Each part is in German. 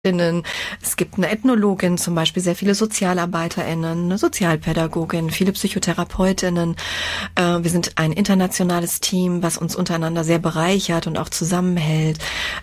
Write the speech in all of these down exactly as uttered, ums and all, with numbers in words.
Es gibt eine Ethnologin, zum Beispiel sehr viele SozialarbeiterInnen, eine Sozialpädagogin, viele PsychotherapeutInnen. Wir sind ein internationales Team, was uns untereinander sehr bereichert und auch zusammenhält.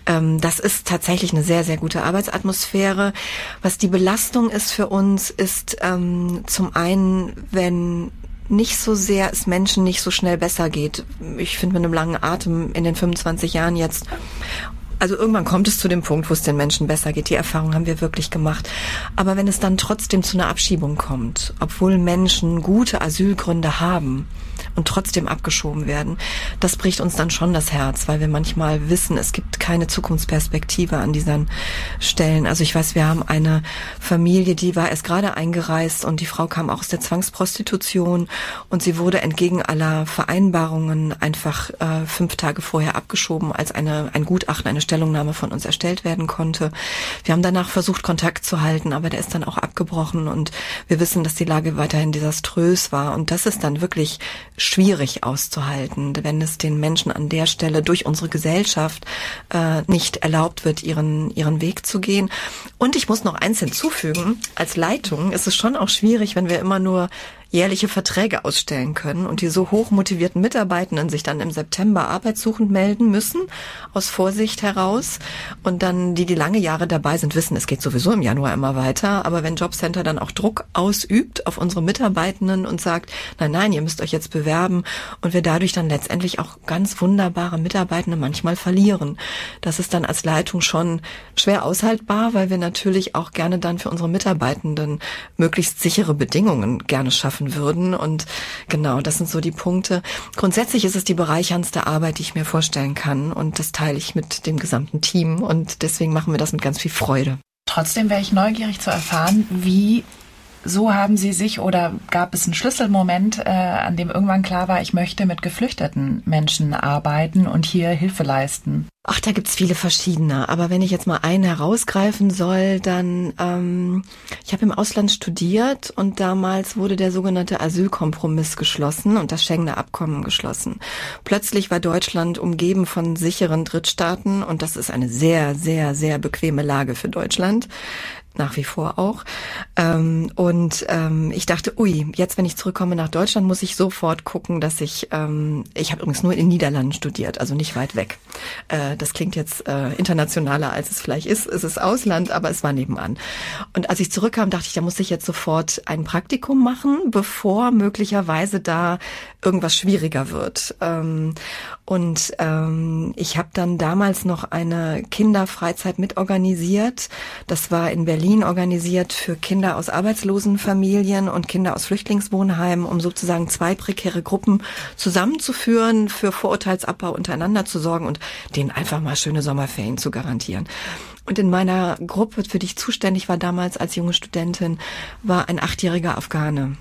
Das ist tatsächlich eine sehr, sehr gute Arbeitsatmosphäre. Was die Belastung ist für uns, ist zum einen, wenn nicht so sehr es Menschen nicht so schnell besser geht. Ich finde mit einem langen Atem in den fünfundzwanzig Jahren jetzt, also irgendwann kommt es zu dem Punkt, wo es den Menschen besser geht. Die Erfahrung haben wir wirklich gemacht. Aber wenn es dann trotzdem zu einer Abschiebung kommt, obwohl Menschen gute Asylgründe haben und trotzdem abgeschoben werden, das bricht uns dann schon das Herz, weil wir manchmal wissen, es gibt keine Zukunftsperspektive an diesen Stellen. Also ich weiß, wir haben eine Familie, die war erst gerade eingereist und die Frau kam auch aus der Zwangsprostitution und sie wurde entgegen aller Vereinbarungen einfach äh, fünf Tage vorher abgeschoben, als eine ein Gutachten, eine Stellungnahme von uns erstellt werden konnte. Wir haben danach versucht, Kontakt zu halten, aber der ist dann auch abgebrochen und wir wissen, dass die Lage weiterhin desaströs war und das ist dann wirklich schwierig auszuhalten, wenn es den Menschen an der Stelle durch unsere Gesellschaft äh, nicht erlaubt wird, ihren ihren Weg zu gehen. Und ich muss noch eins hinzufügen, als Leitung ist es schon auch schwierig, wenn wir immer nur jährliche Verträge ausstellen können und die so hoch motivierten Mitarbeitenden sich dann im September arbeitssuchend melden müssen, aus Vorsicht heraus. Und dann die, die lange Jahre dabei sind, wissen, es geht sowieso im Januar immer weiter. Aber wenn Jobcenter dann auch Druck ausübt auf unsere Mitarbeitenden und sagt, nein, nein, ihr müsst euch jetzt bewerben und wir dadurch dann letztendlich auch ganz wunderbare Mitarbeitende manchmal verlieren. Das ist dann als Leitung schon schwer aushaltbar, weil wir natürlich auch gerne dann für unsere Mitarbeitenden möglichst sichere Bedingungen gerne schaffen würden. Und genau, das sind so die Punkte. Grundsätzlich ist es die bereicherndste Arbeit, die ich mir vorstellen kann. Und das teile ich mit dem gesamten Team. Und deswegen machen wir das mit ganz viel Freude. Trotzdem wäre ich neugierig zu erfahren, wie so haben Sie sich oder gab es einen Schlüsselmoment, äh, an dem irgendwann klar war, ich möchte mit geflüchteten Menschen arbeiten und hier Hilfe leisten? Ach, da gibt's viele verschiedene. Aber wenn ich jetzt mal einen herausgreifen soll, dann, ähm, ich habe im Ausland studiert und damals wurde der sogenannte Asylkompromiss geschlossen und das Schengener Abkommen geschlossen. Plötzlich war Deutschland umgeben von sicheren Drittstaaten und das ist eine sehr, sehr, sehr bequeme Lage für Deutschland. Nach wie vor auch. Ähm, und ähm, ich dachte, ui, jetzt, wenn ich zurückkomme nach Deutschland, muss ich sofort gucken, dass ich, ähm, ich habe übrigens nur in den Niederlanden studiert, also nicht weit weg. Äh, das klingt jetzt äh, internationaler, als es vielleicht ist. Es ist Ausland, aber es war nebenan. Und als ich zurückkam, dachte ich, da muss ich jetzt sofort ein Praktikum machen, bevor möglicherweise da irgendwas schwieriger wird. Ähm, und ähm, ich habe dann damals noch eine Kinderfreizeit mitorganisiert. Das war in Berlin organisiert für Kinder aus arbeitslosen Familien und Kinder aus Flüchtlingswohnheimen, um sozusagen zwei prekäre Gruppen zusammenzuführen, für Vorurteilsabbau untereinander zu sorgen und denen einfach mal schöne Sommerferien zu garantieren. Und in meiner Gruppe, für die ich zuständig war damals als junge Studentin, war ein achtjähriger Afghane.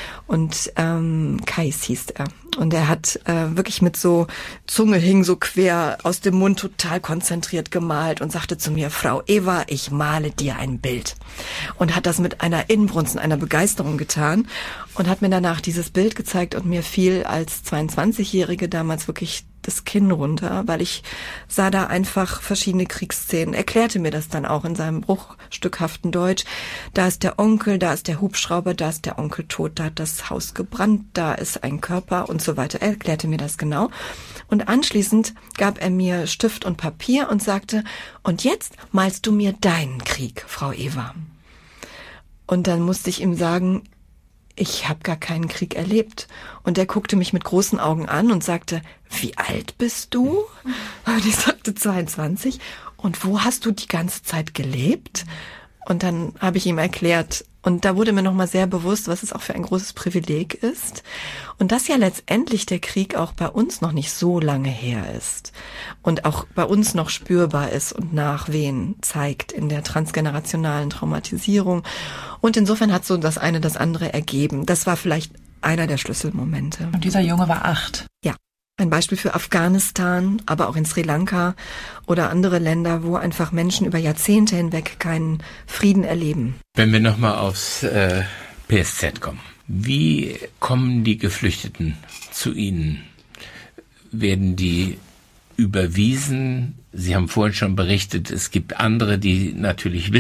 Und ähm, Kais hieß er. Und er hat äh, wirklich mit so, Zunge hing so quer aus dem Mund, total konzentriert gemalt und sagte zu mir, Frau Eva, ich male dir ein Bild. Und hat das mit einer Inbrunst, einer Begeisterung getan und hat mir danach dieses Bild gezeigt und mir fiel als zweiundzwanzigjährige damals wirklich das Kinn runter, weil ich sah da einfach verschiedene Kriegsszenen, erklärte mir das dann auch in seinem bruchstückhaften Deutsch. Da ist der Onkel, da ist der Hubschrauber, da ist der Onkel tot, da hat das Haus gebrannt, da ist ein Körper und so weiter. Er erklärte mir das genau. Und anschließend gab er mir Stift und Papier und sagte, und jetzt malst du mir deinen Krieg, Frau Eva. Und dann musste ich ihm sagen, ich habe gar keinen Krieg erlebt. Und er guckte mich mit großen Augen an und sagte, wie alt bist du? Und ich sagte zweiundzwanzig. Und wo hast du die ganze Zeit gelebt? Und dann habe ich ihm erklärt, und da wurde mir nochmal sehr bewusst, was es auch für ein großes Privileg ist. Und dass ja letztendlich der Krieg auch bei uns noch nicht so lange her ist. Und auch bei uns noch spürbar ist und Nachwehen zeigt in der transgenerationalen Traumatisierung. Und insofern hat so das eine das andere ergeben. Das war vielleicht einer der Schlüsselmomente. Und dieser Junge war acht. Ja. Ein Beispiel für Afghanistan, aber auch in Sri Lanka oder andere Länder, wo einfach Menschen über Jahrzehnte hinweg keinen Frieden erleben. Wenn wir nochmal aufs äh, P S Z kommen. Wie kommen die Geflüchteten zu Ihnen? Werden die überwiesen. Sie haben vorhin schon berichtet, es gibt andere, die natürlich